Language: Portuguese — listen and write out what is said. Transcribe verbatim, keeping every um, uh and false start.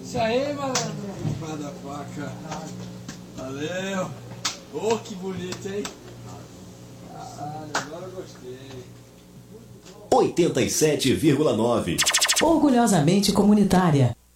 Isso aí, malandro. Cada faca. Valeu. Oh, que bonito, hein? Caralho, agora eu gostei. oitenta e sete vírgula nove. Orgulhosamente comunitária.